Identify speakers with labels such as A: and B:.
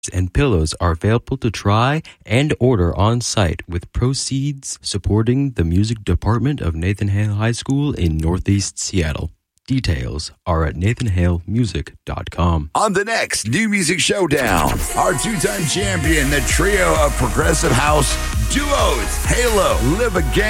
A: and pillows are available to try and order on site, with proceeds supporting the music department of Nathan Hale High School in Northeast Seattle. Details are at nathanhalemusic.com.
B: On the next New Music Showdown, our two-time champion, the trio of progressive house duos, Halo, Live Again.